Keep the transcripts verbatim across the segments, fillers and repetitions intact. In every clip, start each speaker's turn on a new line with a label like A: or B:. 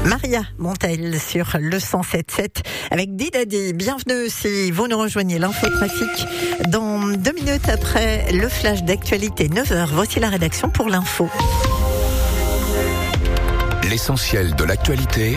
A: Maria Montel sur le cent sept sept avec Didadi. Bienvenue si vous nous rejoignez. L'infotrafic dans deux minutes après le flash d'actualité neuf heures. Voici la rédaction pour l'info.
B: L'essentiel de l'actualité,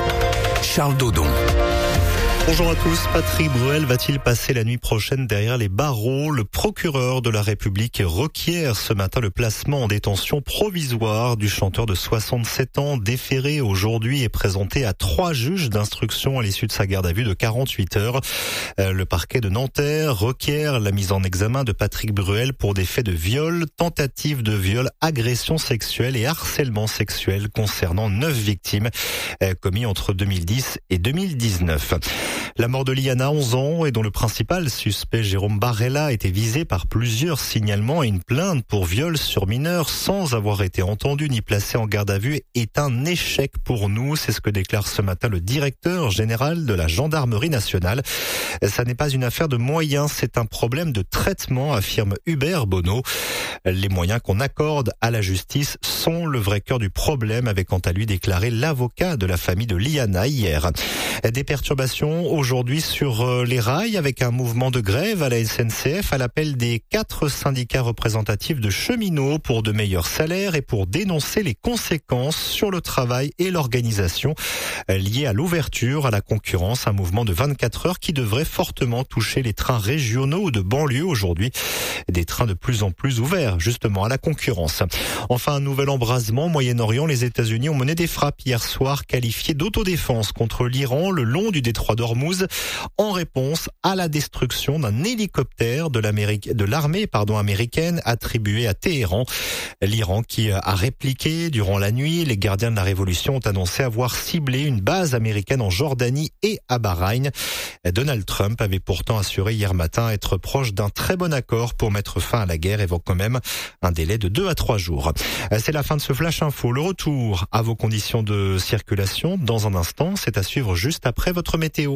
B: Charles Dodon.
C: Bonjour à tous. Patrick Bruel va-t-il passer la nuit prochaine derrière les barreaux? Le procureur de la République requiert ce matin le placement en détention provisoire du chanteur de soixante-sept ans déféré aujourd'hui et présenté à trois juges d'instruction à l'issue de sa garde à vue de quarante-huit heures. Le parquet de Nanterre requiert la mise en examen de Patrick Bruel pour des faits de viol, tentative de viol, agression sexuelle et harcèlement sexuel concernant neuf victimes commis entre deux mille dix et deux mille dix-neuf. La mort de Liana, onze ans, et dont le principal suspect Jérôme Barella était visé par plusieurs signalements et une plainte pour viol sur mineur sans avoir été entendu ni placé en garde à vue est un échec pour nous. C'est ce que déclare ce matin le directeur général de la gendarmerie nationale. Ça n'est pas une affaire de moyens, c'est un problème de traitement, affirme Hubert Bonneau. Les moyens qu'on accorde à la justice sont le vrai cœur du problème, avait quant à lui déclaré l'avocat de la famille de Liana hier. Des perturbations aujourd'hui sur les rails avec un mouvement de grève à la S N C F à l'appel des quatre syndicats représentatifs de cheminots pour de meilleurs salaires et pour dénoncer les conséquences sur le travail et l'organisation liées à l'ouverture à la concurrence, un mouvement de vingt-quatre heures qui devrait fortement toucher les trains régionaux ou de banlieue aujourd'hui, des trains de plus en plus ouverts justement à la concurrence. Enfin, un nouvel embrasement au Moyen-Orient, les États-Unis ont mené des frappes hier soir qualifiées d'autodéfense contre l'Iran le long du détroit d'Ormuz en réponse à la destruction d'un hélicoptère de l'Amérique, de l'armée pardon, américaine attribué à Téhéran. L'Iran qui a répliqué durant la nuit. Les gardiens de la révolution ont annoncé avoir ciblé une base américaine en Jordanie et à Bahreïn. Donald Trump avait pourtant assuré hier matin être proche d'un très bon accord pour mettre fin à la guerre, évoquant même un délai de deux à trois jours. C'est la fin de ce Flash Info. Le retour à vos conditions de circulation dans un instant. C'est à suivre juste après votre météo.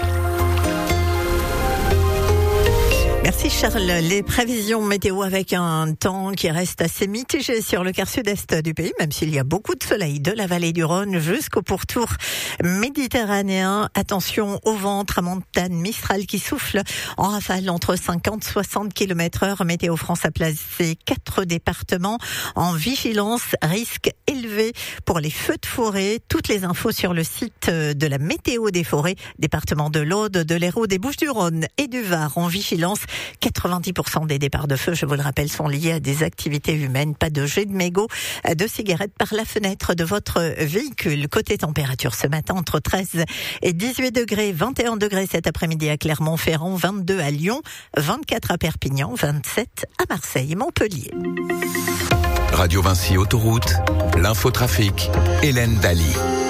A: Merci Charles. Les prévisions météo avec un temps qui reste assez mitigé sur le quart sud-est du pays, même s'il y a beaucoup de soleil de la vallée du Rhône jusqu'au pourtour méditerranéen. Attention au vent, tramontane Mistral qui souffle en rafale entre cinquante et soixante kilomètres heure. Météo France a placé quatre départements en vigilance risque élevé pour les feux de forêt. Toutes les infos sur le site de la météo des forêts, département de l'Aude, de l'Hérault, des Bouches-du-Rhône et du Var en vigilance. quatre-vingt-dix pour cent des départs de feu, je vous le rappelle, sont liés à des activités humaines. Pas de jet de mégots, de cigarettes par la fenêtre de votre véhicule. Côté température ce matin, entre treize et dix-huit degrés, vingt et un degrés cet après-midi à Clermont-Ferrand, vingt-deux à Lyon, vingt-quatre à Perpignan, vingt-sept à Marseille et Montpellier.
B: Radio Vinci Autoroute, l'infotrafic, Hélène Daly.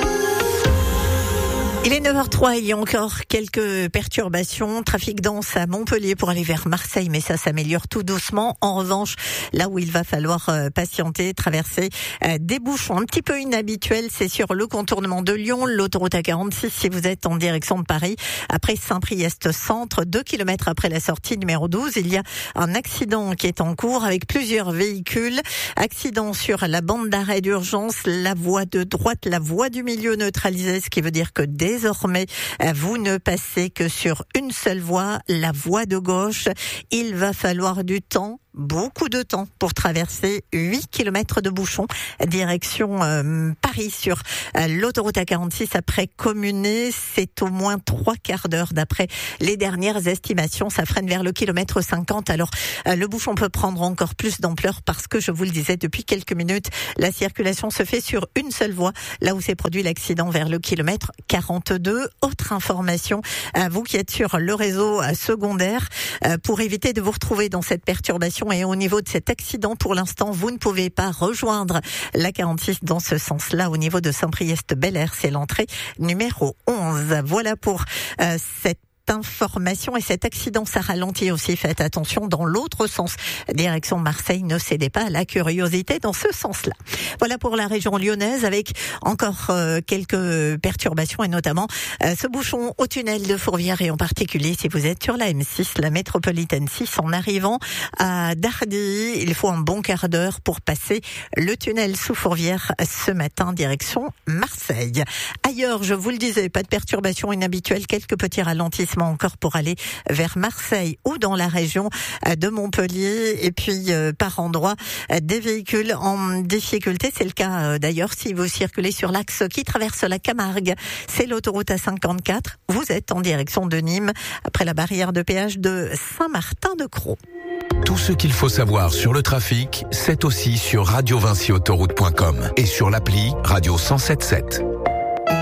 A: Il est neuf heures trois, il y a encore quelques perturbations. Trafic dense à Montpellier pour aller vers Marseille, mais ça s'améliore tout doucement. En revanche, là où il va falloir patienter, traverser des bouchons un petit peu inhabituels, c'est sur le contournement de Lyon, l'autoroute A quarante-six, si vous êtes en direction de Paris. Après Saint-Priest-Centre, deux kilomètres après la sortie numéro douze, il y a un accident qui est en cours avec plusieurs véhicules. Accident sur la bande d'arrêt d'urgence, la voie de droite, la voie du milieu neutralisée, ce qui veut dire que dès Désormais, vous ne passez que sur une seule voie, la voie de gauche. Il va falloir du temps, beaucoup de temps pour traverser huit kilomètres de bouchons direction euh, Paris sur euh, l'autoroute A quarante-six après Communé. C'est au moins trois quarts d'heure d'après les dernières estimations. Ça freine vers le kilomètre cinquante. Alors euh, le bouchon peut prendre encore plus d'ampleur parce que je vous le disais depuis quelques minutes, la circulation se fait sur une seule voie là où s'est produit l'accident vers le kilomètre quarante-deux. Autre information, euh, vous qui êtes sur le réseau euh, secondaire, euh, pour éviter de vous retrouver dans cette perturbation et au niveau de cet accident, pour l'instant, vous ne pouvez pas rejoindre la quarante-six dans ce sens-là. Au niveau de Saint-Priest-Bel-Air, c'est l'entrée numéro onze. Voilà pour euh, cette information et cet accident, ça ralentit aussi. Faites attention dans l'autre sens. Direction Marseille, ne cédez pas à la curiosité dans ce sens-là. Voilà pour la région lyonnaise avec encore euh, quelques perturbations et notamment euh, ce bouchon au tunnel de Fourvière et en particulier si vous êtes sur la M six, la métropolitaine six, en arrivant à Dardy. Il faut un bon quart d'heure pour passer le tunnel sous Fourvière ce matin, direction Marseille. Ailleurs, je vous le disais, pas de perturbations inhabituelles, quelques petits ralentissements encore pour aller vers Marseille ou dans la région de Montpellier et puis euh, par endroits des véhicules en difficulté. C'est le cas euh, d'ailleurs si vous circulez sur l'axe qui traverse la Camargue. C'est l'autoroute A cinquante-quatre. Vous êtes en direction de Nîmes après la barrière de péage de Saint-Martin-de-Crau.
B: Tout ce qu'il faut savoir sur le trafic, c'est aussi sur radio vinci autoroute point com et sur l'appli Radio cent sept sept.